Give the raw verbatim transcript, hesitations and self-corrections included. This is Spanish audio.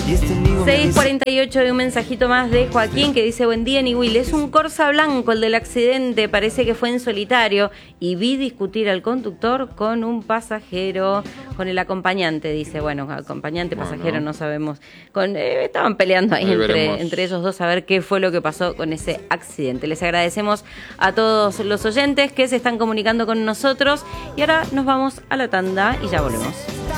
seis cuarenta y ocho de un mensajito más de Joaquín que dice: buen día, Niwil. Es un Corsa blanco el del accidente, parece que fue en solitario y vi discutir al conductor con un pasajero, con el acompañante, dice. Bueno, acompañante, pasajero, bueno, no sabemos. Con, eh, estaban peleando ahí, ahí entre, entre ellos dos a ver qué fue lo que pasó con ese accidente. Les agradecemos a todos los oyentes que se están comunicando con nosotros y ahora nos vamos a la tanda y ya volvemos.